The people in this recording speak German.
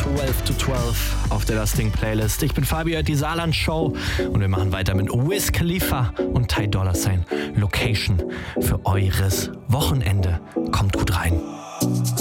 12 to 12 auf der Lasting Playlist. Ich bin Fabio, die Saarland Show und wir machen weiter mit Wiz Khalifa und Ty Dolla $ign. Location für eures Wochenende. Kommt gut rein.